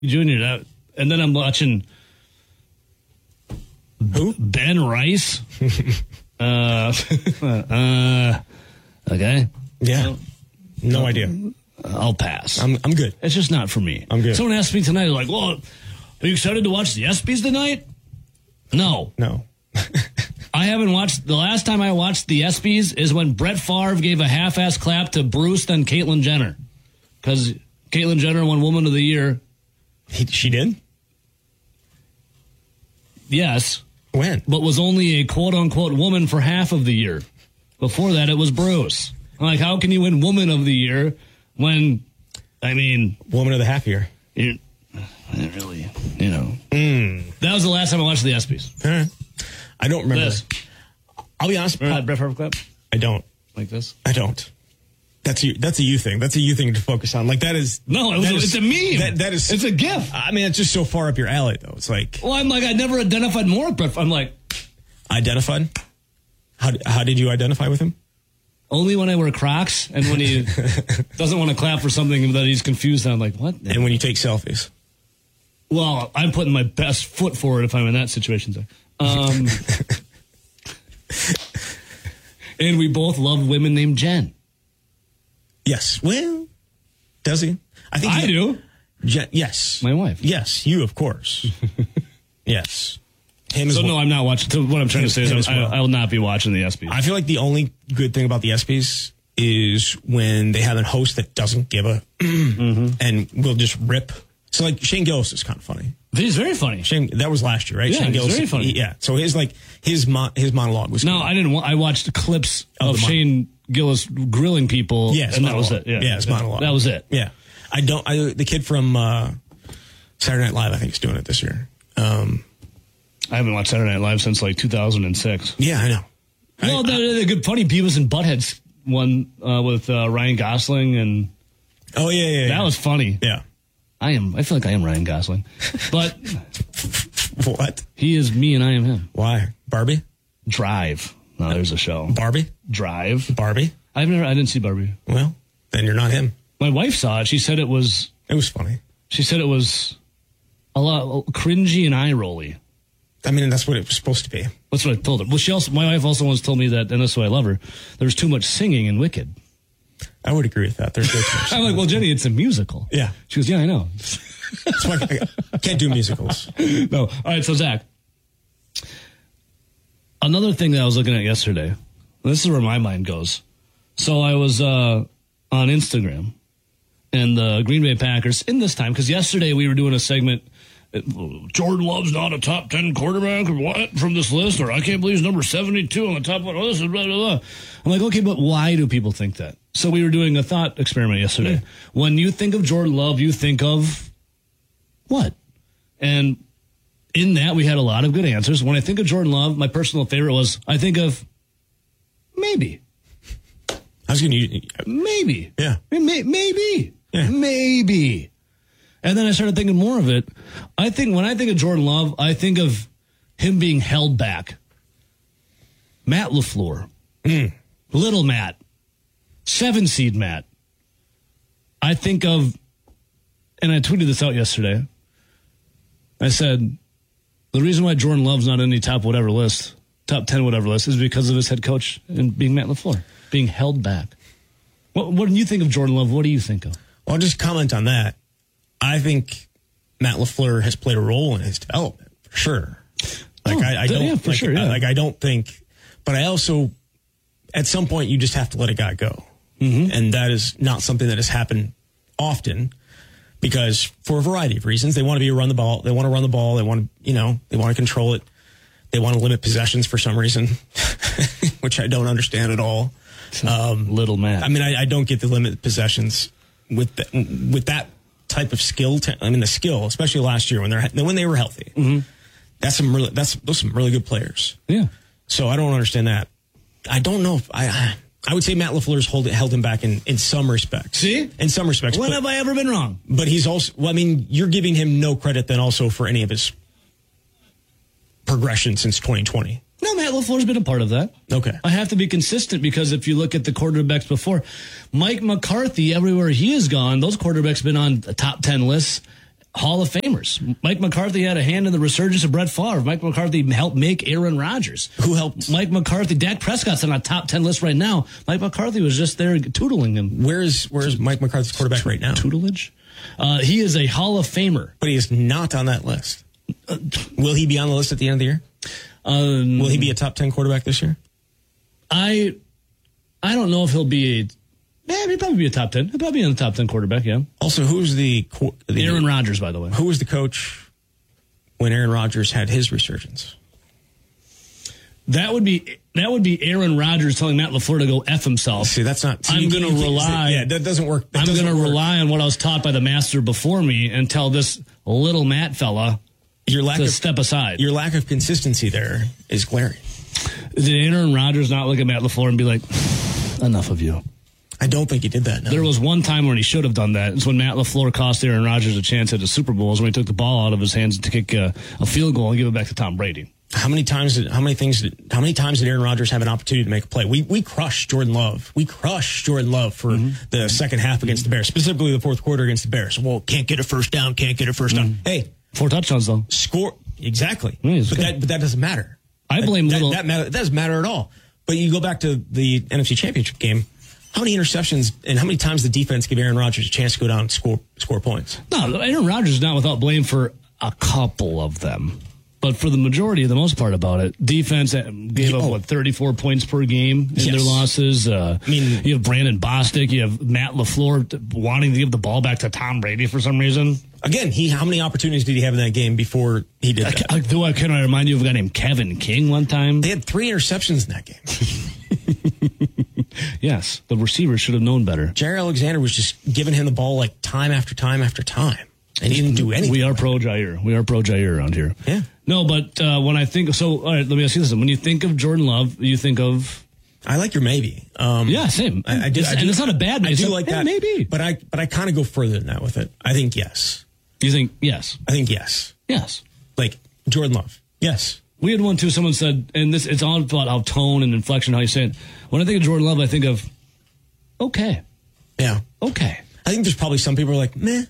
Jr. And then I'm watching who? Ben Rice. Okay. Yeah. No idea. I'll pass. I'm good. It's just not for me. I'm good. Someone asked me tonight, like, well, are you excited to watch the ESPYs tonight? No. I haven't watched. The last time I watched the ESPYs is when Brett Favre gave a half-ass clap to Bruce and Caitlyn Jenner. Because Caitlyn Jenner won Woman of the Year. She did? Yes. When? But was only a quote-unquote woman for half of the year. Before that, it was Bruce. I'm like, how can you win Woman of the Year when, I mean... Woman of the half year. Really, That was the last time I watched the ESPYs. All right. I don't remember. This. I'll be honest. Remember that Brett Favre clap? I don't. Like this? I don't. That's a you thing. That's a you thing to focus on. Like that is it's a meme. That is it's a gif. I mean, it's just so far up your alley, though. It's like. Well, I'm like I never identified more with Brett. I'm like identified. How did you identify with him? Only when I wear Crocs and when he doesn't want to clap for something that he's confused on. Like what? And when you take selfies. Well, I'm putting my best foot forward if I'm in that situation. And we both love women named Jen. Yes. Well, does he? I do. Jen, yes. My wife. Yes. You, of course. Yes. Him as well. No, I'm not watching. So what I'm trying to say is I will not be watching the ESPYs. I feel like the only good thing about the ESPYs is when they have a host that doesn't give a and will just rip. So like Shane Gillis is kind of funny. He's very funny. That was last year, right? Yeah, Shane Gillis, very funny. So his monologue was. No, good. I didn't. I watched clips of Shane Gillis grilling people. Yes, and that was it. Yeah, his monologue. That was it. Yeah, the kid from Saturday Night Live, I think, is doing it this year. I haven't watched Saturday Night Live since like 2006. Yeah, I know. Well, the good funny Beavis and Butthead's one with Ryan Gosling and. Oh yeah. That was funny. Yeah. I feel like I am Ryan Gosling, but what? He is me and I am him. Why? Barbie? Drive. No, there's a show. Barbie? Drive. Barbie? I didn't see Barbie. Well, then you're not him. My wife saw it. She said it was funny. She said it was a lot cringy and eye-rolly. I mean, that's what it was supposed to be. That's what I told her. Well, my wife also once told me that, and that's why I love her, there was too much singing in Wicked. I would agree with that. There's way too much. I'm like, well, Jenny, it's a musical. Yeah. She goes, yeah, I know. That's why I can't do musicals. No. All right, so Zach, another thing that I was looking at yesterday, this is where my mind goes. So I was on Instagram, and the Green Bay Packers, in this time, because yesterday we were doing a segment, Jordan Love's not a top 10 quarterback or what from this list, or I can't believe he's number 72 on the top one. Oh, this is blah, blah, blah. I'm like, okay, but why do people think that? So we were doing a thought experiment yesterday. Mm. When you think of Jordan Love, you think of what? And in that, we had a lot of good answers. When I think of Jordan Love, my personal favorite was, I think of maybe. I was going to... Maybe. Yeah. Maybe. Yeah. Maybe. And then I started thinking more of it. When I think of Jordan Love, I think of him being held back. Matt LaFleur. Little Matt. 7-seed Matt. I think of, and I tweeted this out yesterday. I said, the reason why Jordan Love's not in any top 10 whatever list, is because of his head coach and being Matt LaFleur, being held back. When you think of Jordan Love, what do you think of? Well, I'll just comment on that. I think Matt LaFleur has played a role in his development, for sure. I don't think, but I also, at some point, you just have to let a guy go. Mm-hmm. And that is not something that has happened often because for a variety of reasons, they want to run the ball. They want to run the ball. They want to, they want to control it. They want to limit possessions for some reason, which I don't understand at all. Little Matt. I mean, I don't get the limit possessions with that type of skill. The skill, especially last year when they were healthy. Mm-hmm. Those are some really good players. Yeah. So I don't understand that. I don't know if I would say Matt LaFleur's held him back in some respects. See? In some respects. When have I ever been wrong? But he's also, you're giving him no credit then also for any of his progression since 2020. No, Matt LaFleur's been a part of that. Okay. I have to be consistent because if you look at the quarterbacks before, Mike McCarthy, everywhere he has gone, those quarterbacks been on the top 10 lists Hall of Famers. Mike McCarthy had a hand in the resurgence of Brett Favre. Mike McCarthy helped make Aaron Rodgers. Who helped? Mike McCarthy. Dak Prescott's on a top 10 list right now. Mike McCarthy was just there tootling him. Where's Mike McCarthy's quarterback right now? Tutelage? He is a Hall of Famer. But he is not on that list. Will he be on the list at the end of the year? Will he be a top 10 quarterback this year? I don't know if he'll be he'll probably be a top 10. He'll probably be in the top 10 quarterback, yeah. Also, who's the Aaron Rodgers, by the way. Who was the coach when Aaron Rodgers had his resurgence? That would be Aaron Rodgers telling Matt LaFleur to go F himself. See, that's not... I'm going to rely... Yeah, that doesn't work. I'm going to rely on what I was taught by the master before me and tell this little Matt fella to step aside. Your lack of consistency there is glaring. Did Aaron Rodgers not look at Matt LaFleur and be like, enough of you? I don't think he did that. No. There was one time when he should have done that. It's when Matt LaFleur cost Aaron Rodgers a chance at the Super Bowl, when he took the ball out of his hands to kick a field goal and give it back to Tom Brady. How many times did Aaron Rodgers have an opportunity to make a play? We crushed Jordan Love. We crushed Jordan Love for the second half against the Bears, specifically the fourth quarter against the Bears. Well, can't get a first down. Hey, 4 touchdowns though. Score exactly, but that doesn't matter. I blame that doesn't matter at all. But you go back to the NFC Championship game. How many interceptions and how many times the defense give Aaron Rodgers a chance to go down and score points? No, Aaron Rodgers is not without blame for a couple of them. But for the majority, the most part about it, defense gave up, 34 points per game in their losses. You have Brandon Bostic. You have Matt LaFleur wanting to give the ball back to Tom Brady for some reason. Again, how many opportunities did he have in that game before he did that? Can I remind you of a guy named Kevin King one time? They had 3 interceptions in that game. Yes, the receiver should have known better. Jair Alexander was just giving him the ball like time after time after time. And he didn't do anything. We are pro Jair. We are pro Jair around here. Yeah. No, but when I think all right, let me ask you this: when you think of Jordan Love, you think of? I like your maybe. Yeah, same. I do, and it's not a bad. I do like that. Maybe, but I kind of go further than that with it. I think yes. You think yes? I think yes. Yes. Like Jordan Love. Yes. We had one too. Someone said, and it's all about how tone and inflection, how you say it. When I think of Jordan Love, I think of okay. Yeah. Okay. I think there's probably some people who are like meh.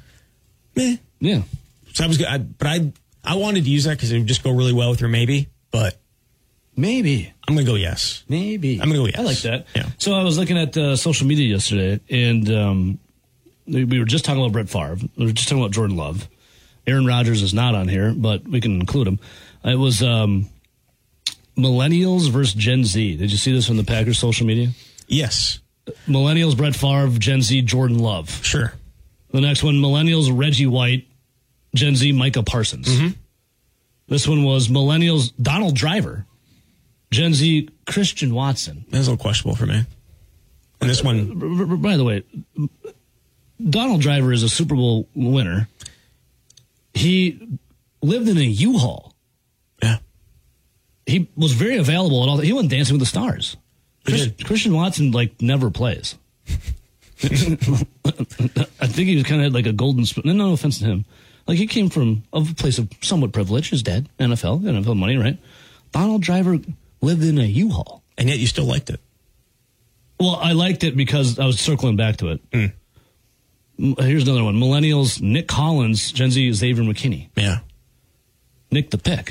Yeah. So I wanted to use that because it would just go really well with your maybe, but maybe I'm gonna go yes. Maybe I'm gonna go yes. I like that. Yeah. So I was looking at social media yesterday, and we were just talking about Brett Favre. We were just talking about Jordan Love. Aaron Rodgers is not on here, but we can include him. It was millennials versus Gen Z. Did you see this on the Packers social media? Yes. Millennials, Brett Favre. Gen Z, Jordan Love. Sure. The next one, millennials, Reggie White. Gen Z, Micah Parsons. Mm-hmm. This one was millennials, Donald Driver. Gen Z, Christian Watson. That's a little questionable for me. And this one... By the way, Donald Driver is a Super Bowl winner. He lived in a U-Haul. Yeah. He was very available at all. He went Dancing with the Stars. Christian Watson, never plays. I think he was kind of like a golden spoon. No offense to him. He came from a place of somewhat privilege. His dad, NFL money, right? Donald Driver lived in a U-Haul. And yet you still liked it. Well, I liked it because I was circling back to it. Here's another one. Millennials, Nick Collins, Gen Z, Xavier McKinney. Yeah. Nick the Pick.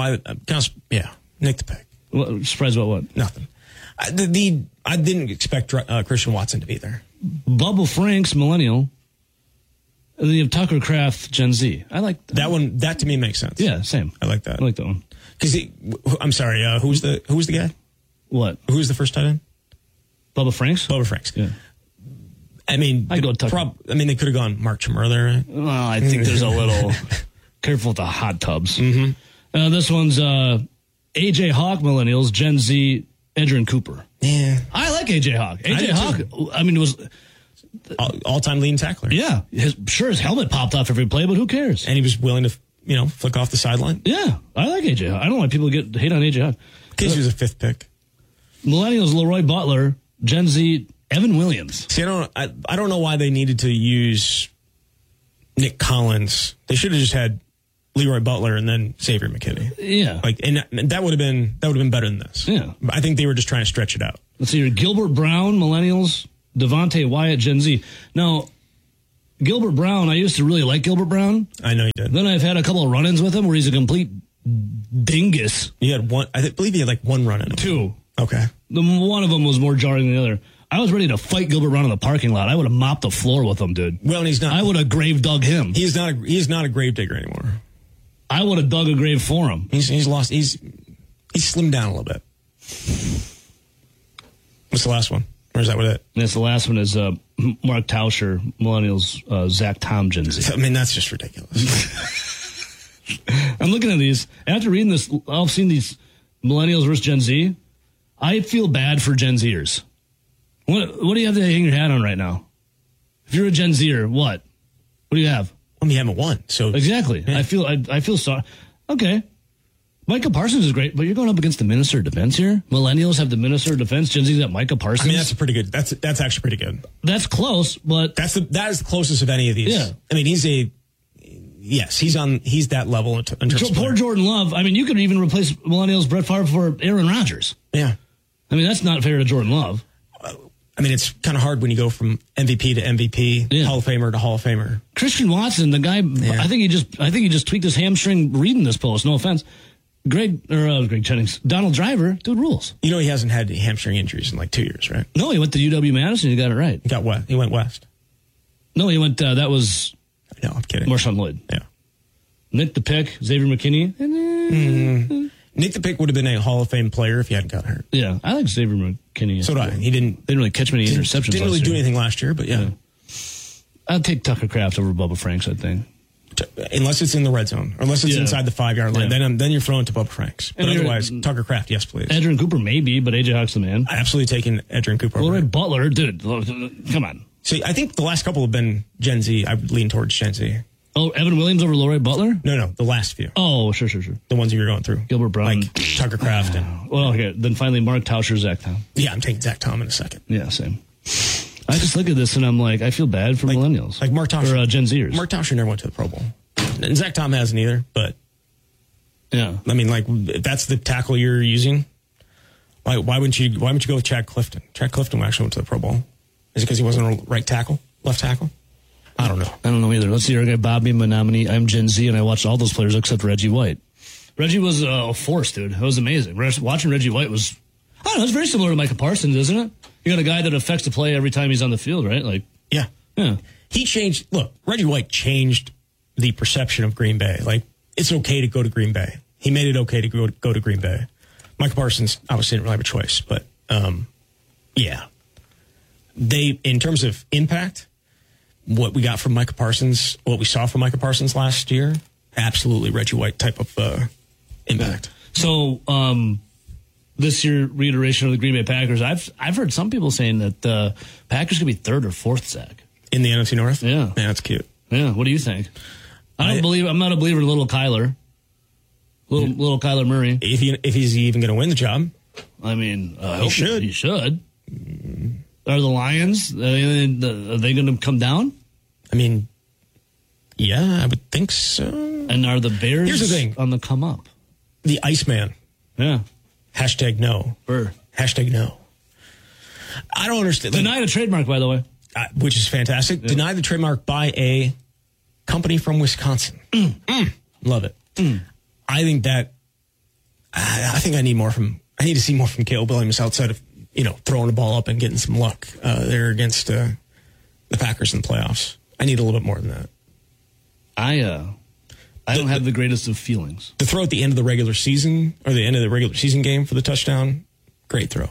Nick the Pick. What, surprised about what? Nothing. I didn't expect Christian Watson to be there. Bubba Franks, millennial. And then you have Tucker Kraft, Gen Z. I like that one. That to me makes sense. Yeah, same. I like that. I like that one. Because I'm sorry. Who's the guy? What? Who's the first tight end? Bubba Franks. Bubba Franks. Yeah. I mean, I go Tucker. They could have gone Mark Chmur there. Right? Well, I think there's a little careful with the hot tubs. Mm-hmm. This one's AJ Hawk, millennials, Gen Z, Edgerrin Cooper. Yeah, I like AJ Hawk. AJ Hawk. Was all-time leading tackler. Yeah, his helmet popped off every play, but who cares? And he was willing to, flick off the sideline. Yeah, I like AJ Hawk. I don't know why people hate on AJ Hawk. Because he was a 5th pick. Millennials, Leroy Butler, Gen Z, Evan Williams. See, I don't know why they needed to use Nick Collins. They should have just had Leroy Butler and then Xavier McKinney. Yeah, and that would have been better than this. Yeah, I think they were just trying to stretch it out. Let's see here. Gilbert Brown, millennials, Devontae Wyatt, Gen Z. Now, Gilbert Brown, I used to really like Gilbert Brown. I know you did. Then I've had a couple of run-ins with him where he's a complete dingus. You had one, I believe you had like one run-in. 2. Okay. One of them was more jarring than the other. I was ready to fight Gilbert Brown in the parking lot. I would have mopped the floor with him, dude. Well, and he's not. I would have grave dug him. He is not a grave digger anymore. I would have dug a grave for him. He's lost. He's slimmed down a little bit. What's the last one? Or is that what it? Yes, the last one is Mark Tauscher, Millennials, Zach Tom, Gen Z. I mean, that's just ridiculous. I'm looking at these. After reading this, I've seen these Millennials versus Gen Z. I feel bad for Gen Zers. What do you have to hang your hat on right now? If you're a Gen Zer, what? What do you have? I mean, you haven't won, so exactly. Yeah. I feel sorry. Okay, Micah Parsons is great, but you're going up against the Minister of Defense here. Millennials have the Minister of Defense. Gen Z's got Micah Parsons. I mean, that's a pretty good. That's actually pretty good. That's close, but that is the closest of any of these. Yeah. I mean, he's that level in terms of poor Jordan Love. I mean, you could even replace Millennials Brett Favre for Aaron Rodgers. Yeah. I mean, that's not fair to Jordan Love. I mean, it's kind of hard when you go from MVP to MVP, yeah. Hall of Famer to Hall of Famer. Christian Watson, the guy, yeah. I think he just tweaked his hamstring reading this post. No offense. Greg Jennings, Donald Driver, dude rules. You know he hasn't had hamstring injuries in like 2 years, right? No, he went to UW-Madison. He got it right. He went west. No, he went. That was. No, I'm kidding. Marshawn Lloyd. Yeah. Nick the Pick, Xavier McKinney. Mm-hmm. Nick the Pick would have been a Hall of Fame player if he hadn't got hurt. Yeah, I like Xavier McKinney. So did I. He didn't really catch many interceptions. Didn't really do anything last year, but yeah. I'd take Tucker Kraft over Bubba Franks, I think. Unless it's in the red zone, or unless it's inside the 5-yard line, then you're throwing to Bubba Franks. But otherwise, Tucker Kraft, yes, please. Edgerrin Cooper, maybe, but AJ Hawk's the man. Absolutely taking Edgerrin Cooper. Leroy Butler, dude, come on. See, I think the last couple have been Gen Z. I would lean towards Gen Z. Oh, Evan Williams over Leroy Butler? No, the last few. Oh, sure. The ones that you're going through. Gilbert Brown. Like Tucker Kraft. Well, okay. Then finally Mark Tauscher, Zach Tom. Yeah, I'm taking Zach Tom in a second. Yeah, same. I just look at this and I'm like, I feel bad for millennials. Like Mark Tauscher. Or Gen Zers. Mark Tauscher never went to the Pro Bowl. And Zach Tom hasn't either, but... Yeah. I mean, like, if that's the tackle you're using, why wouldn't you go with Chad Clifton? Chad Clifton actually went to the Pro Bowl. Is it because he wasn't a right tackle? Left tackle? I don't know either. Let's see our guy Bobby Menominee. I'm Gen Z, and I watched all those players except Reggie White. Reggie was a force, dude. It was amazing. Watching Reggie White was, I don't know, it's very similar to Micah Parsons, isn't it? You got a guy that affects the play every time he's on the field, right? Like, yeah. He changed. Look, Reggie White changed the perception of Green Bay. Like, it's okay to go to Green Bay. He made it okay to go to Green Bay. Micah Parsons obviously didn't really have a choice, but yeah. They, in terms of impact, what we got from Micah Parsons, what we saw from Micah Parsons last year, absolutely Reggie White type of impact. So this year reiteration of the Green Bay Packers, I've heard some people saying that the Packers could be third or fourth, Zach. In the NFC North? Yeah. Yeah, that's cute. Yeah, what do you think? I'm not a believer in little Kyler. Little Kyler Murray. If he's even going to win the job. I mean, he should. He should. Are the Lions, are they going to come down? I mean, yeah, I would think so. And are the Bears Here's the thing. On the come up? The Iceman. Yeah. Hashtag no. Hashtag no. I don't understand. Deny the trademark, by the way. Which is fantastic. Yeah. Deny the trademark by a company from Wisconsin. Love it. I think that, I think I need to see more from Caleb Williams outside of, throwing the ball up and getting some luck there against the Packers in the playoffs. I need a little bit more than that. I don't have the greatest of feelings. The throw at the end of the regular season, or the end of the regular season game for the touchdown, great throw.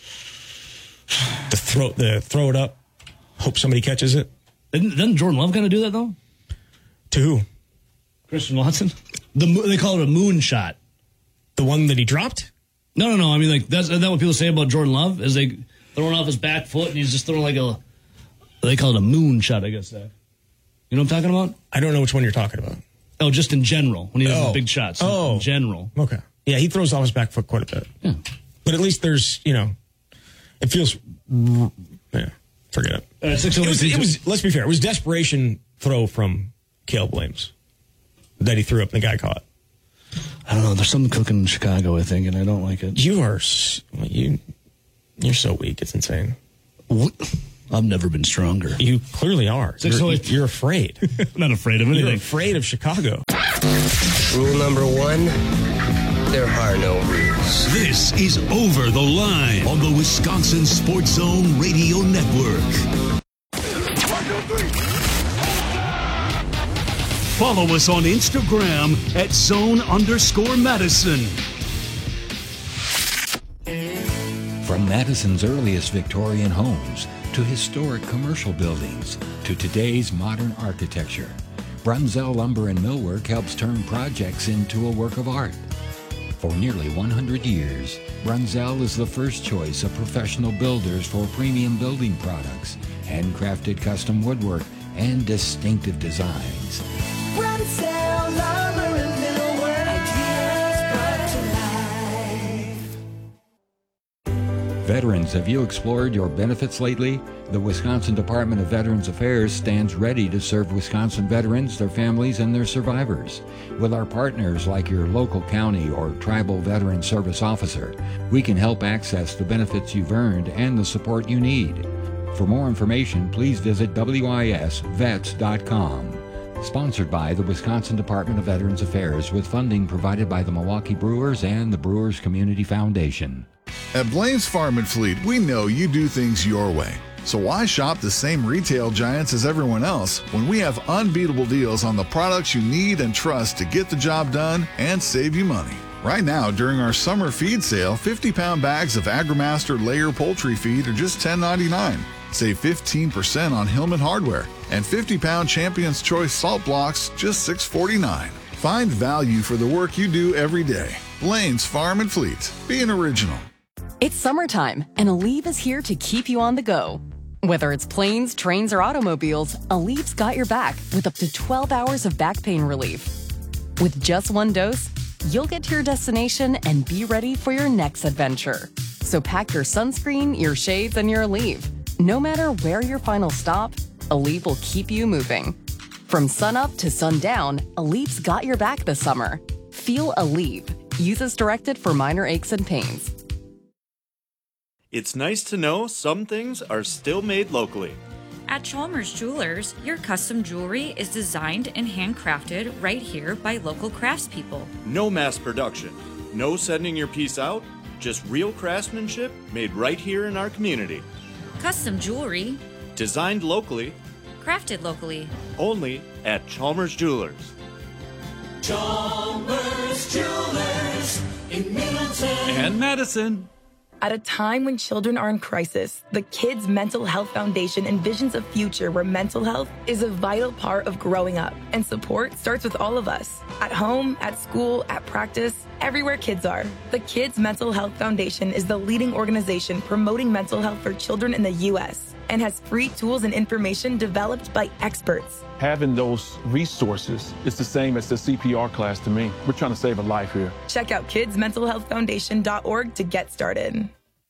The throw it up, hope somebody catches it. Doesn't Jordan Love kind of do that, though? To who? Christian Watson? They call it a moon shot. The one that he dropped? No. I mean, like, isn't that what people say about Jordan Love? Is they throwing off his back foot and he's just throwing like they call it a moon shot, I guess. You know what I'm talking about? I don't know which one you're talking about. Oh, just in general, when he does the big shots. In general. Okay. Yeah, he throws off his back foot quite a bit. Yeah. But at least there's, it feels, yeah, forget it. It was, let's be fair, it was desperation throw from Caleb Williams that he threw up and the guy caught. I don't know. There's something cooking in Chicago, I think, and I don't like it. You're so weak. It's insane. What? I've never been stronger. You clearly are. You're afraid. I'm not afraid of anything. You're afraid of Chicago. Rule number 1, there are no rules. This is Over the Line on the Wisconsin Sports Zone Radio Network. Follow us on Instagram at @zone_Madison. From Madison's earliest Victorian homes to historic commercial buildings to today's modern architecture, Brunzell Lumber and Millwork helps turn projects into a work of art. For nearly 100 years, Brunzell is the first choice of professional builders for premium building products, handcrafted custom woodwork, and distinctive designs. Brunzell Lumber and Millwork, ideas brought to life. Veterans, have you explored your benefits lately? The Wisconsin Department of Veterans Affairs stands ready to serve Wisconsin veterans, their families, and their survivors. With our partners like your local county or tribal veteran service officer, we can help access the benefits you've earned and the support you need. For more information, please visit wisvets.com. Sponsored by the Wisconsin Department of Veterans Affairs with funding provided by the Milwaukee Brewers and the Brewers Community Foundation. At Blaine's Farm and Fleet, we know you do things your way. So why shop the same retail giants as everyone else when we have unbeatable deals on the products you need and trust to get the job done and save you money? Right now, during our summer feed sale, 50-pound bags of AgriMaster layer poultry feed are just $10.99. Save 15% on Hillman hardware, and 50-pound Champion's Choice salt blocks just $6.49. Find value for the work you do every day. Blaine's Farm and Fleet. Be an original. It's summertime, and Aleve is here to keep you on the go. Whether it's planes, trains, or automobiles, Aleve's got your back with up to 12 hours of back pain relief. With just one dose, you'll get to your destination and be ready for your next adventure. So pack your sunscreen, your shades, and your Aleve. No matter where your final stop, Aleve will keep you moving. From sunup to sundown, Aleve's got your back this summer. Feel Aleve. Use as directed for minor aches and pains. It's nice to know some things are still made locally. At Chalmers Jewelers, your custom jewelry is designed and handcrafted right here by local craftspeople. No mass production, no sending your piece out, just real craftsmanship made right here in our community. Custom jewelry, designed locally, crafted locally, only at Chalmers Jewelers. Chalmers Jewelers in Middleton and Madison. At a time when children are in crisis, the Kids Mental Health Foundation envisions a future where mental health is a vital part of growing up, and support starts with all of us. At home, at school, at practice, everywhere kids are. The Kids Mental Health Foundation is the leading organization promoting mental health for children in the U.S. and has free tools and information developed by experts. Having those resources is the same as the CPR class to me. We're trying to save a life here. Check out kidsmentalhealthfoundation.org to get started.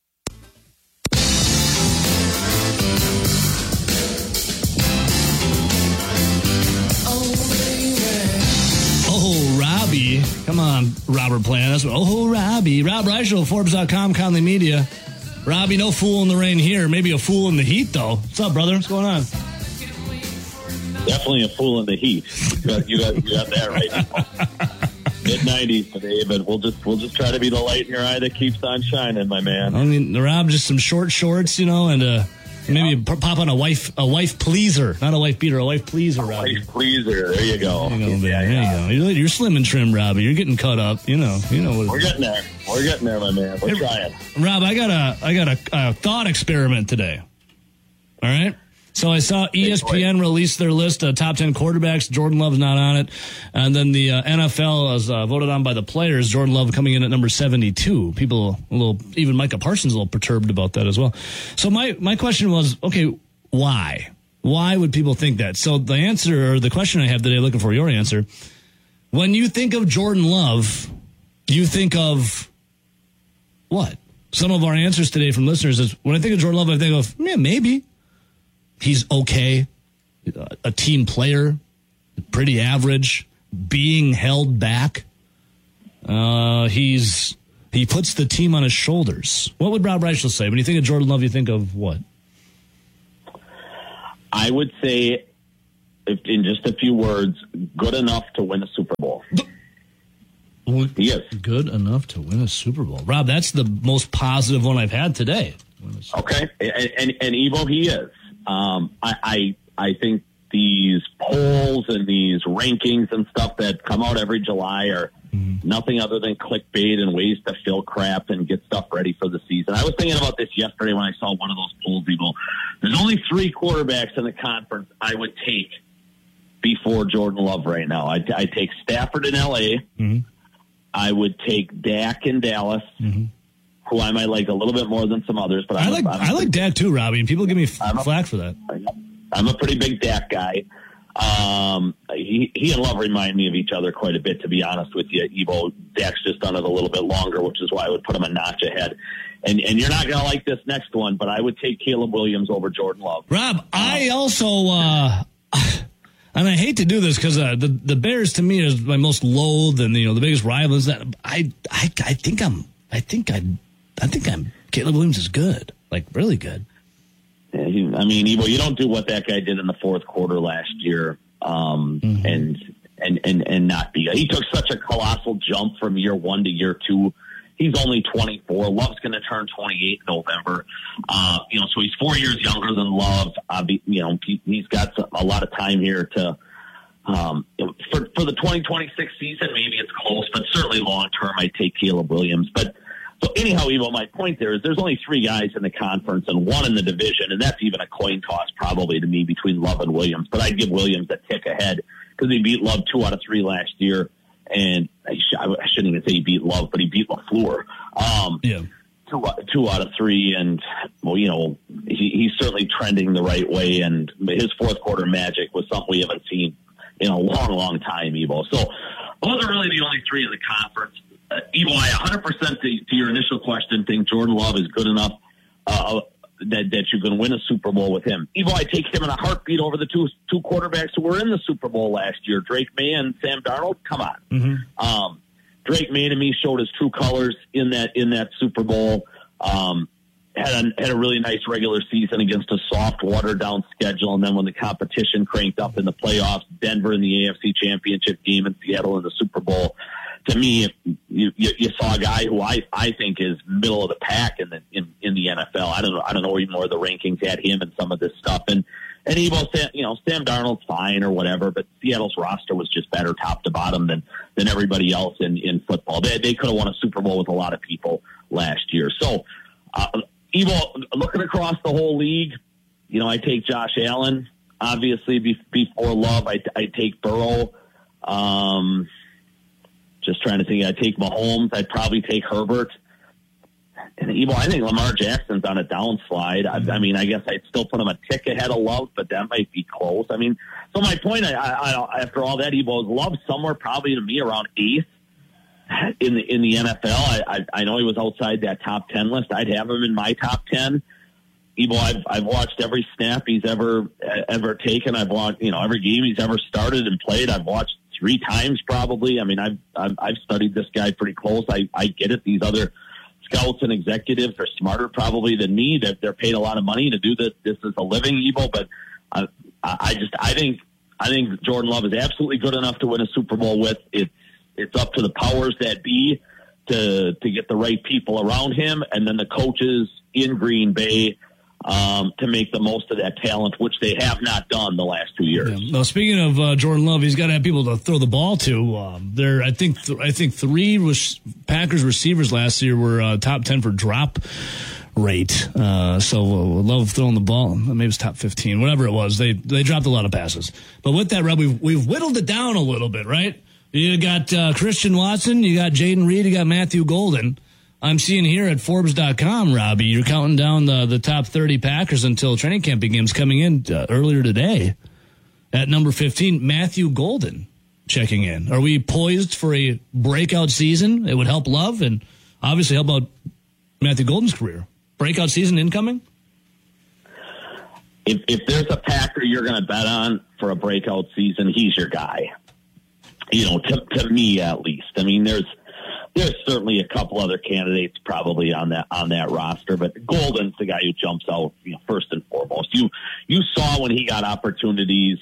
Oh, Robbie. Come on, Robert Plant. Oh, Robbie. Rob Reichel, Forbes.com, Conley Media. Robbie, no fool in the rain here. Maybe a fool in the heat, though. What's up, brother? What's going on? Definitely a fool in the heat. You got that right now. Mid-90s today, but we'll just try to be the light in your eye that keeps on shining, my man. I mean, Rob, just some short shorts, and maybe pop on a wife pleaser, not a wife beater, a wife pleaser, Rob. Wife pleaser. There you go. There you go. You're slim and trim, Robbie. You're getting cut up. You know what. We're getting there. We're getting there, my man. We're trying. Rob, I got a thought experiment today. All right. So I saw ESPN release their list of top 10 quarterbacks. Jordan Love's not on it. And then the NFL was voted on by the players. Jordan Love coming in at number 72. People even Micah Parsons a little perturbed about that as well. So my question was, okay, why? Why would people think that? So the answer, or the question I have today, looking for your answer. When you think of Jordan Love, you think of what? Some of our answers today from listeners is, when I think of Jordan Love, I think of, maybe. He's okay, a team player, pretty average, being held back. He puts the team on his shoulders. What would Rob Reichel say? When you think of Jordan Love, you think of what? I would say, in just a few words, good enough to win a Super Bowl. He is. Good enough to win a Super Bowl. Rob, that's the most positive one I've had today. Okay. And Evo, he is. I think these polls and these rankings and stuff that come out every July are nothing other than clickbait and ways to fill crap and get stuff ready for the season. I was thinking about this yesterday when I saw one of those polls, people. There's only 3 quarterbacks in the conference I would take before Jordan Love right now. I'd take Stafford in L.A. Mm-hmm. I would take Dak in Dallas, who I might like a little bit more than some others. But I like Dak too, Robbie, and people give me flack for that. I'm a pretty big Dak guy. He and Love remind me of each other quite a bit, to be honest with you. Evo, Dak's just done it a little bit longer, which is why I would put him a notch ahead. And you're not going to like this next one, but I would take Caleb Williams over Jordan Love. Rob, I also, and I hate to do this because the Bears to me is my most loathed and the biggest rival. Is that I think Caleb Williams is good, like really good. Evo, you don't do what that guy did in the fourth quarter last year, and not be. He took such a colossal jump from year 1 to year 2. He's only 24. Love's going to turn 28 in November. So he's 4 years younger than Love. He's got a lot of time here to. For the 2026 season, maybe it's close, but certainly long term, I take Caleb Williams. But so anyhow, Evo, my point there is there's only 3 guys in the conference and 1 in the division, and that's even a coin toss probably to me between Love and Williams. But I'd give Williams a tick ahead because he beat Love 2 out of 3 last year, and I shouldn't even say he beat Love, but he beat LaFleur. 2 out of 3, and he's certainly trending the right way. And his fourth quarter magic was something we haven't seen in a long, long time, Evo. So those are really the only 3 in the conference. Evo, I 100% to your initial question think Jordan Love is good enough that you can win a Super Bowl with him. Evo, I take him in a heartbeat over the two quarterbacks who were in the Super Bowl last year, Drake May and Sam Darnold. Come on. Mm-hmm. Drake May to me showed his true colors in that Super Bowl. Had a really nice regular season against a soft, watered-down schedule, and then when the competition cranked up in the playoffs, Denver in the AFC Championship game and Seattle in the Super Bowl. To me, you saw a guy who I think is middle of the pack in the NFL. I don't know even where the rankings had him and some of this stuff. And Evo, Sam Darnold's fine or whatever, but Seattle's roster was just better top to bottom than everybody else in football. They could have won a Super Bowl with a lot of people last year. So, Evo, looking across the whole league, I take Josh Allen, obviously, before Love. I take Burrow. Just trying to think. I'd take Mahomes. I'd probably take Herbert. And Evo, I think Lamar Jackson's on a downslide. I guess I'd still put him a tick ahead of Love, but that might be close. So my point, after all that, Evo, is Love somewhere probably to me around 8th in the NFL. I know he was outside that top 10 list. I'd have him in my top 10. Evo, I've watched every snap he's ever taken. I've watched every game he's ever started and played. I've watched 3 times probably. I've studied this guy pretty close. I get it. These other scouts and executives are smarter probably than me. That they're paid a lot of money to do this as a living, Evo. But I think Jordan Love is absolutely good enough to win a Super Bowl with. It's up to the powers that be to get the right people around him, and then the coaches in Green Bay to make the most of that talent, which they have not done the last 2 years. Yeah. Now, speaking of Jordan Love, he's got to have people to throw the ball to. I think 3 Packers receivers last year were top 10 for drop rate. So Love throwing the ball. Maybe it's top 15, whatever it was. They dropped a lot of passes. But with that, Rob, we've whittled it down a little bit, right? You got Christian Watson, you got Jaden Reed, you got Matthew Golden. I'm seeing here at Forbes.com, Robbie, you're counting down the top 30 Packers until training camp begins coming in earlier today. At number 15, Matthew Golden checking in. Are we poised for a breakout season? It would help Love and obviously help out Matthew Golden's career. Breakout season incoming? If there's a Packer you're going to bet on for a breakout season, he's your guy. To me at least. there's certainly a couple other candidates probably on that roster, but Golden's the guy who jumps out, first and foremost. You saw when he got opportunities,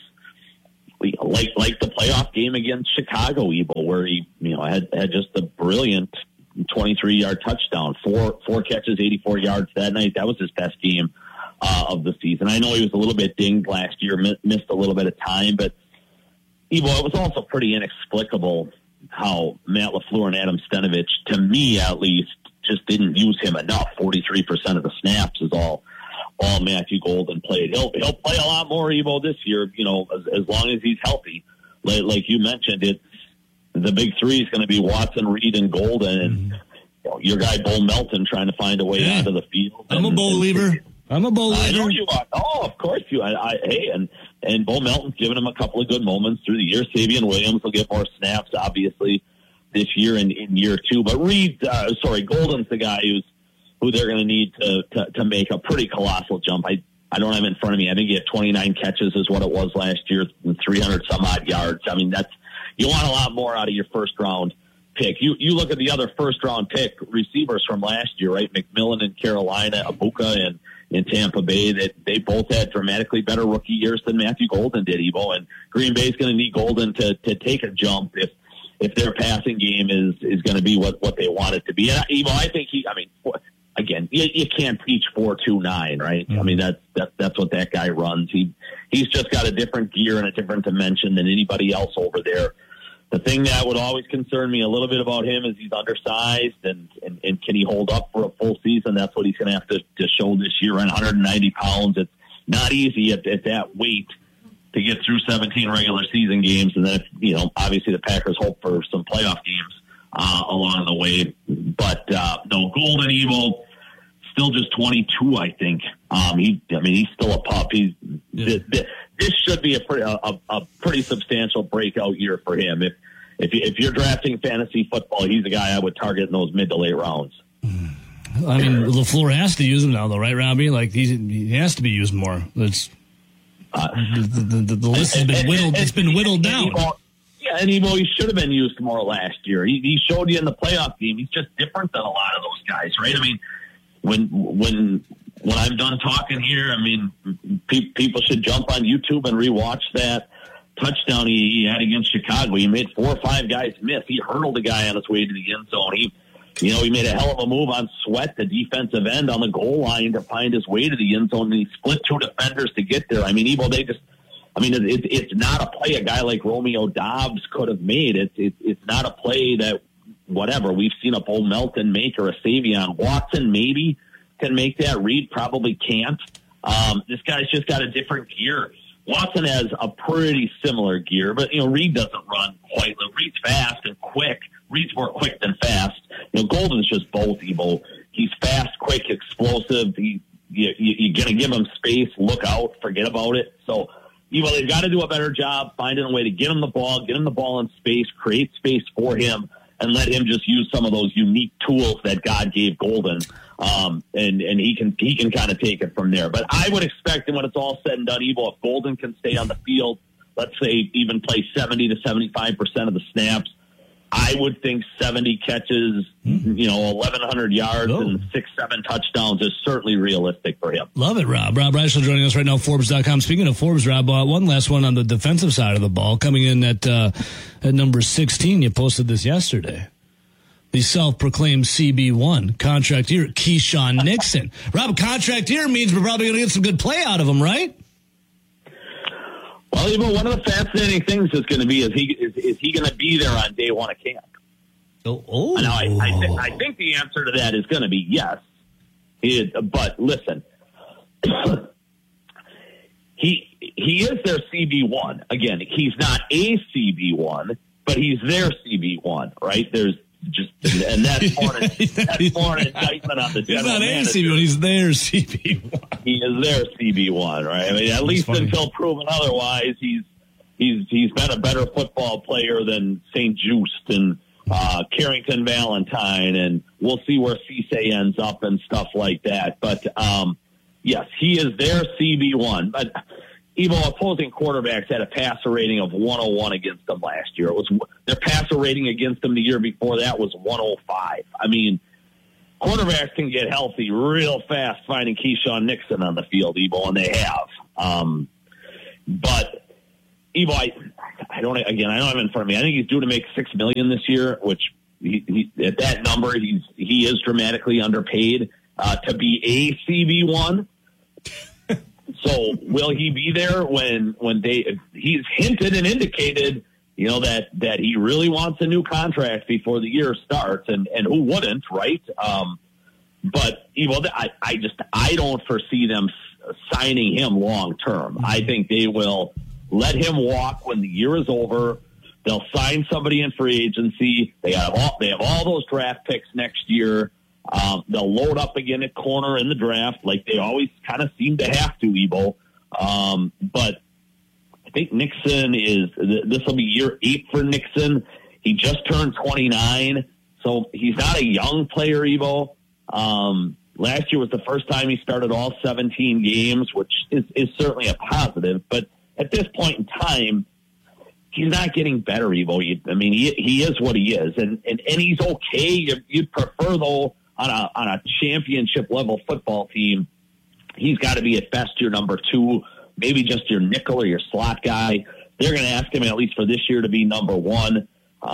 like the playoff game against Chicago, Evo, where he had just a brilliant 23-yard touchdown, four catches, 84 yards that night. That was his best game of the season. I know he was a little bit dinged last year, missed a little bit of time, but Evo, it was also pretty inexplicable how Matt LaFleur and Adam Stenavich, to me at least, just didn't use him enough. 43% of the snaps is all Matthew Golden played. He'll play a lot more, Evo, this year, as long as he's healthy. Like you mentioned, the big three is going to be Watson, Reed, and Golden, and your guy Bo Melton trying to find a way onto the field. I'm a believer. I know you are. Oh, of course you are. And Bo Melton's given him a couple of good moments through the year. Savion Williams will get more snaps, obviously, this year and in year two. But Golden's the guy who they're going to need to make a pretty colossal jump. I don't have it in front of me. I think he had 29 catches is what it was last year, 300 some odd yards. I mean, you want a lot more out of your first round pick. You look at the other first round pick receivers from last year, right? McMillan in Carolina, Abuka and in Tampa Bay, that they both had dramatically better rookie years than Matthew Golden did, Evo. And Green Bay's going to need Golden to take a jump if their passing game is going to be what they want it to be. And Evo, I think again, you can't teach 4.29, right? I mean, that's what that guy runs. He's just got a different gear and a different dimension than anybody else over there. The thing that would always concern me a little bit about him is he's undersized, and can he hold up for a full season? That's what he's going to have to show this year. At 190 pounds, it's not easy at that weight to get through 17 regular season games, and then obviously the Packers hope for some playoff games along the way. But no, Golden, Evo, still just 22, I think. He's still a pup. This should be a pretty substantial breakout year for him. If you're drafting fantasy football, he's the guy I would target in those mid to late rounds. I mean, LaFleur has to use him now, though, right, Robbie? Like he has to be used more. It's the list has been whittled. It's been whittled down. And Evo, he should have been used more last year. He showed you in the playoff game. He's just different than a lot of those guys, right? I mean, when I'm done talking here, I mean, people should jump on YouTube and rewatch that touchdown he had against Chicago. He made 4 or 5 guys miss. He hurdled a guy on his way to the end zone. He made a hell of a move on Sweat, the defensive end, on the goal line to find his way to the end zone, and he split 2 defenders to get there. I mean, Evo, it's not a play a guy like Romeo Doubs could have made. It's not a play that, whatever, we've seen a Bo Melton make or a Savion. Watson maybe can make that. Reed probably can't. This guy's just got a different gear. Watson has a pretty similar gear, but Reed doesn't run quite. Reed's fast and quick. Reed's more quick than fast. Golden's just both, Evo. He's fast, quick, explosive. You're going to give him space. Look out. Forget about it. So, Evo, they've got to do a better job finding a way to get him the ball in space, create space for him, and let him just use some of those unique tools that God gave Golden. And he can kind of take it from there. But I would expect that when it's all said and done, Evo, if Golden can stay on the field, let's say even play 70 to 75% of the snaps, I would think 70 catches, 1,100 yards and 6-7 touchdowns is certainly realistic for him. Love it, Rob. Rob Reischel joining us right now, Forbes.com. Speaking of Forbes, Rob, one last one on the defensive side of the ball. Coming in at number 16, you posted this yesterday. The self-proclaimed CB1 contract year, Keyshawn Nixon. Rob, contract year means we're probably going to get some good play out of him, right? Well, Evo, one of the fascinating things is going to be is he going to be there on day one of camp? Oh. Now, I think the answer to that is going to be yes. But listen, he is their CB1. Again, he's not a CB1, but he's their CB1, right? And that's more an indictment on the general manager. He's not a CB1, he's their CB1. He is their CB1, right? I mean, at least until proven otherwise, he's been a better football player than St. Just and Carrington Valentine, and we'll see where Cisse ends up and stuff like that. But yes, he is their CB1. But Evo, opposing quarterbacks had a passer rating of 101 against them last year. It was their passer rating against them the year before that was 105. I mean, quarterbacks can get healthy real fast finding Keyshawn Nixon on the field, Evo, and they have. But Evo, I don't have him in front of me. I think he's due to make $6 million this year, which he at that number he is dramatically underpaid to be a CB1. So will he be there when he's hinted and indicated, that he really wants a new contract before the year starts, and who wouldn't, right? But I don't foresee them signing him long term. I think they will let him walk when the year is over. They'll sign somebody in free agency. They have all those draft picks next year. They'll load up again at corner in the draft like they always kind of seem to have to, Evo. But I think Nixon this will be year 8 for Nixon. He just turned 29, so he's not a young player, Evo. Last year was the first time he started all 17 games, which is certainly a positive. But at this point in time, he's not getting better, Evo. He is what he is, and he's okay. You'd prefer, though, on a championship level football team, he's got to be at best your number 2, maybe just your nickel or your slot guy. They're going to ask him at least for this year to be number 1.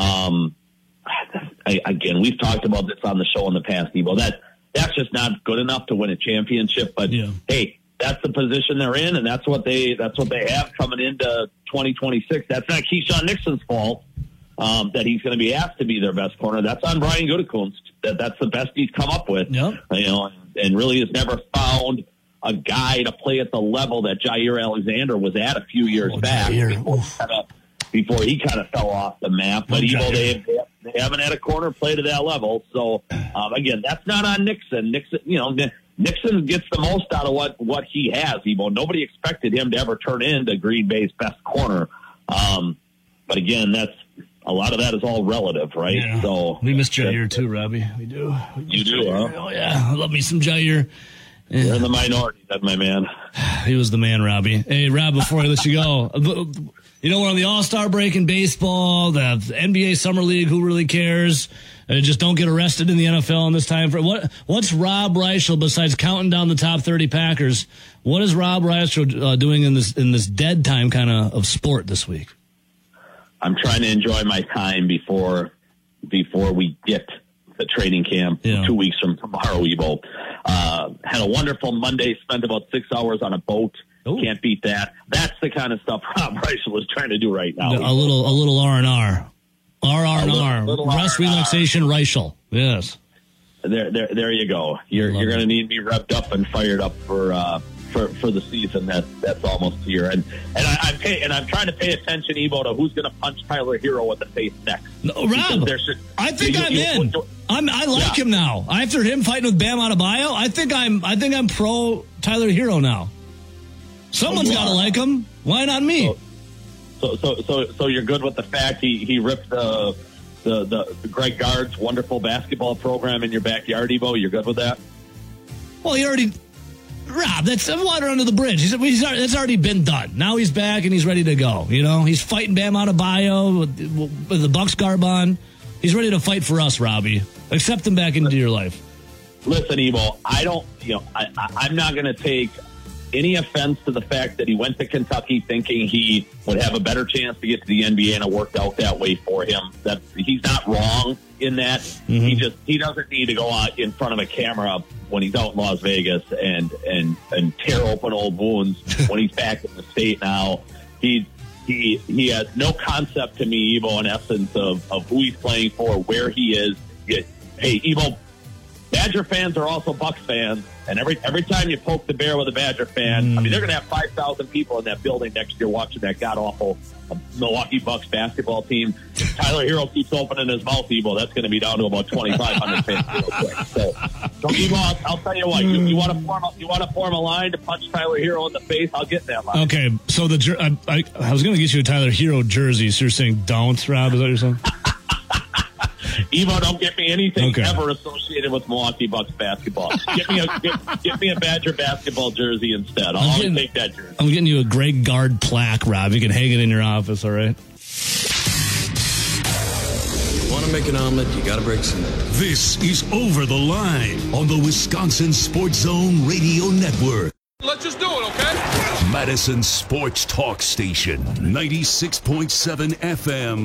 Again, we've talked about this on the show in the past, Evo. That's just not good enough to win a championship. But hey, that's the position they're in, and that's what they have coming into 2026. That's not Keyshawn Nixon's fault. That he's going to be asked to be their best corner. That's on Brian Gutekunst. That's the best he's come up with. Yep. And really has never found a guy to play at the level that Jair Alexander was at a few years back before he kind of fell off the map. But they haven't had a corner play to that level. So again, that's not on Nixon. Nixon gets the most out of what he has. Evo, nobody expected him to ever turn into Green Bay's best corner. But again, a lot of that is all relative, right? Yeah. So we miss Jair too, Robbie. We do. You do, huh? Oh yeah, I love me some Jair. You're in the minority, that's my man. He was the man, Robbie. Hey, Rob, before I let you go, we're on the All-Star break in baseball, the NBA Summer League. Who really cares? Just don't get arrested in the NFL in this time. What's Rob Reischel besides counting down the top 30 Packers? What is Rob Reischel doing in this dead time kind of sport this week? I'm trying to enjoy my time before we get the training camp 2 weeks from tomorrow, Evo. Had a wonderful Monday, spent about 6 hours on a boat. Ooh. Can't beat that. That's the kind of stuff Rob Reischel is trying to do right now. A little R&R. R&R. Rest relaxation Reischel. Yes. There you go. You're going to need me revved up and fired up for the season that's almost here, and I'm trying to pay attention, Evo, to who's going to punch Tyler Hero in the face next. No, Rob, I think I'm in. I like him now. After him fighting with Bam Adebayo, I think I'm pro Tyler Hero now. Someone's got to like him. Why not me? So you're good with the fact he ripped the Greg Gard's wonderful basketball program in your backyard, Evo? You're good with that? Well, he already. Rob, that's water under the bridge. It's already been done. Now he's back and he's ready to go. He's fighting Bam Adebayo with the Bucks garb on. He's ready to fight for us, Robbie. Accept him back into your life. Listen, Evo, I'm not going to take any offense to the fact that he went to Kentucky thinking he would have a better chance to get to the NBA, and it worked out that way for him. He's not wrong in that. Mm-hmm. He doesn't need to go out in front of a camera when he's out in Las Vegas and tear open old wounds when he's back in the state now. He has no concept to me, Evo, in essence of who he's playing for, where he is. Hey, Evo, Badger fans are also Bucks fans, and every time you poke the bear with a Badger fan, they're going to have 5,000 people in that building next year watching that god-awful Milwaukee Bucks basketball team. Tyler Hero keeps opening his mouth, Evo. That's going to be down to about 2,500 fans real quick. So Evo, I'll tell you what. You want to form a line to punch Tyler Hero in the face? I'll get that line. Okay, so I was going to get you a Tyler Hero jersey, so you're saying don't, Rob? Is that what you're saying? Evo, don't get me anything ever associated with Milwaukee Bucks basketball. Get me a Badger basketball jersey instead. I'll always take that jersey. I'm getting you a Greg Gard plaque, Rob. You can hang it in your office, all right? You want to make an omelet, you got to break some eggs. This is Over the Line on the Wisconsin Sports Zone Radio Network. Let's just do it, okay? Madison Sports Talk Station, 96.7 FM,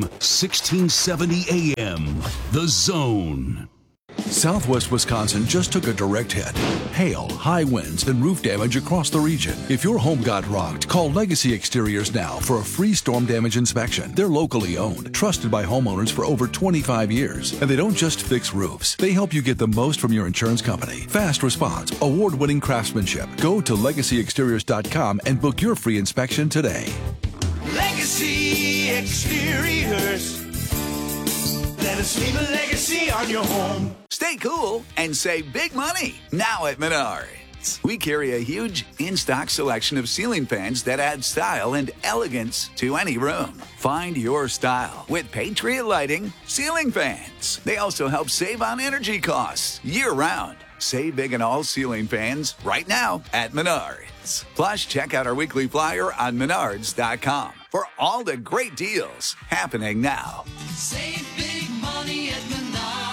1670 AM. The Zone. Southwest Wisconsin just took a direct hit. Hail, high winds, and roof damage across the region. If your home got rocked, call Legacy Exteriors now for a free storm damage inspection. They're locally owned, trusted by homeowners for over 25 years. And they don't just fix roofs. They help you get the most from your insurance company. Fast response, award-winning craftsmanship. Go to legacyexteriors.com and book your free inspection today. Legacy Exteriors. Let us leave a legacy on your home. Stay cool and save big money now at Menards. We carry a huge in-stock selection of ceiling fans that add style and elegance to any room. Find your style with Patriot Lighting ceiling fans. They also help save on energy costs year-round. Save big on all ceiling fans right now at Menards. Plus, check out our weekly flyer on Menards.com for all the great deals happening now. Save big money at Menards.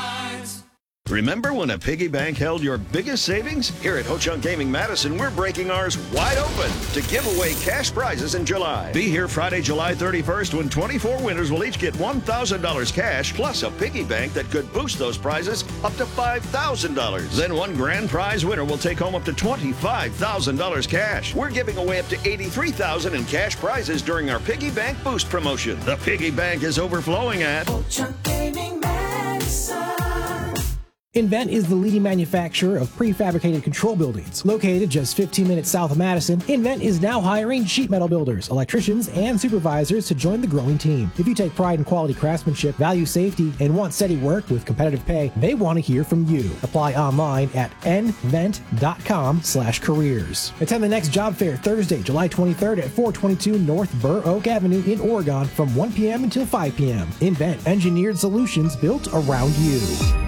Remember when a piggy bank held your biggest savings? Here at Ho Chunk Gaming Madison, we're breaking ours wide open to give away cash prizes in July. Be here Friday, July 31st, when 24 winners will each get $1,000 cash, plus a piggy bank that could boost those prizes up to $5,000. Then one grand prize winner will take home up to $25,000 cash. We're giving away up to $83,000 in cash prizes during our Piggy Bank Boost promotion. The piggy bank is overflowing at Ho Chunk Gaming Madison. Invent is the leading manufacturer of prefabricated control buildings. Located just 15 minutes south of Madison, Invent is now hiring sheet metal builders, electricians, and supervisors to join the growing team. If you take pride in quality craftsmanship, value safety, and want steady work with competitive pay, they want to hear from you. Apply online at nvent.com/careers. Attend the next job fair Thursday, July 23rd at 422 North Burr Oak Avenue in Oregon from 1 p.m. until 5 p.m. Invent, engineered solutions built around you.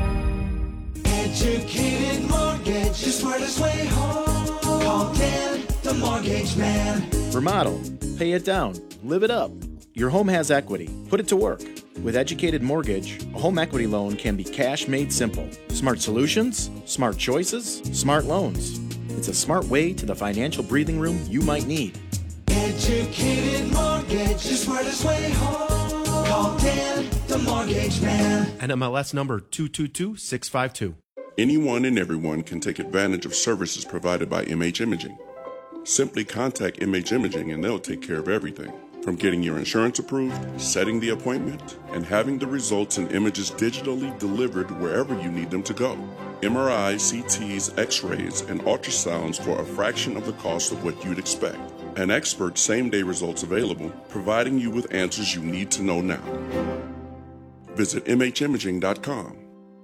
Educated Mortgage, the smartest way home. Call Dan, the mortgage man. Remodel, pay it down, live it up. Your home has equity. Put it to work. With Educated Mortgage, a home equity loan can be cash made simple. Smart solutions, smart choices, smart loans. It's a smart way to the financial breathing room you might need. Educated Mortgage, the smartest way home. Call Dan, the mortgage man. NMLS number 222652. Anyone and everyone can take advantage of services provided by MH Imaging. Simply contact MH Imaging and they'll take care of everything, from getting your insurance approved, setting the appointment, and having the results and images digitally delivered wherever you need them to go. MRIs, CTs, X-rays, and ultrasounds for a fraction of the cost of what you'd expect. An expert same-day results available, providing you with answers you need to know now. Visit mhimaging.com.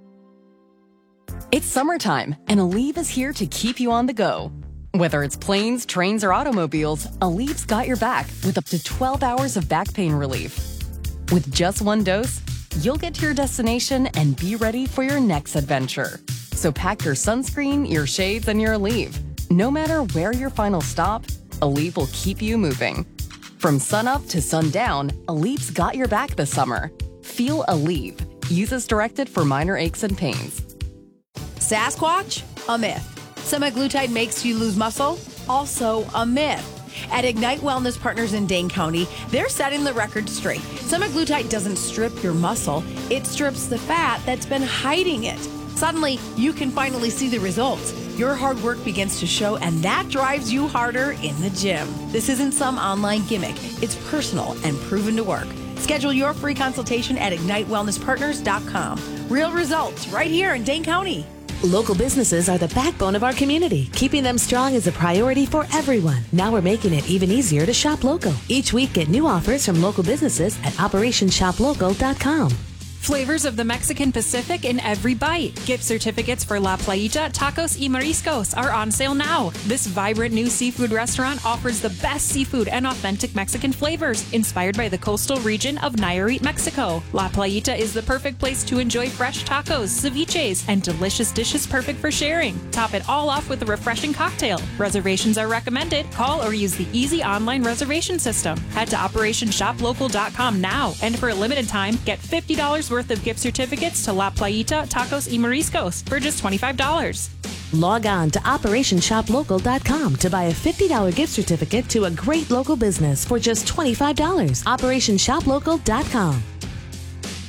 It's summertime, and Aleve is here to keep you on the go. Whether it's planes, trains, or automobiles, Aleve's got your back with up to 12 hours of back pain relief. With just one dose, you'll get to your destination and be ready for your next adventure. So pack your sunscreen, your shades, and your Aleve. No matter where your final stop, Aleve will keep you moving. From sunup to sundown, Aleve's got your back this summer. Feel Aleve. Use as directed for minor aches and pains. Sasquatch? A myth. Semaglutide makes you lose muscle? Also a myth. At Ignite Wellness Partners in Dane County, they're setting the record straight. Semaglutide doesn't strip your muscle, it strips the fat that's been hiding it. Suddenly, you can finally see the results. Your hard work begins to show, and that drives you harder in the gym. This isn't some online gimmick. It's personal and proven to work. Schedule your free consultation at IgniteWellnessPartners.com. Real results right here in Dane County. Local businesses are the backbone of our community. Keeping them strong is a priority for everyone. Now we're making it even easier to shop local. Each week, get new offers from local businesses at OperationShopLocal.com. Flavors of the Mexican Pacific in every bite. Gift certificates for La Playita, Tacos y Mariscos are on sale now. This vibrant new seafood restaurant offers the best seafood and authentic Mexican flavors inspired by the coastal region of Nayarit, Mexico. La Playita is the perfect place to enjoy fresh tacos, ceviches, and delicious dishes perfect for sharing. Top it all off with a refreshing cocktail. Reservations are recommended. Call or use the easy online reservation system. Head to OperationShopLocal.com now, and for a limited time, get $50 worth of gift certificates to La Playita, Tacos y Mariscos for just $25. Log on to OperationShopLocal.com to buy a $50 gift certificate to a great local business for just $25. OperationShopLocal.com.